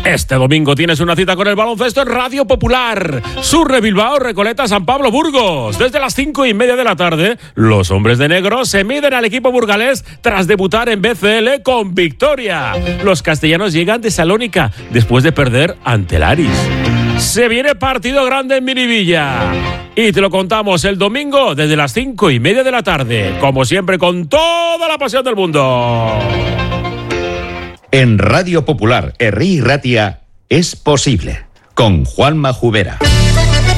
Este domingo tienes una cita con el baloncesto en Radio Popular. Surre Bilbao, Recoleta, San Pablo, Burgos. Desde las 5:30 de la tarde, los hombres de negro se miden al equipo burgalés tras debutar en BCL con victoria. Los castellanos llegan de Salónica después de perder ante el Aris. Se viene partido grande en Miribilla. Y te lo contamos el domingo desde las 5:30 de la tarde. Como siempre, con toda la pasión del mundo. En Radio Popular, Herri y Ratia, es posible. Con Juanma Jubera.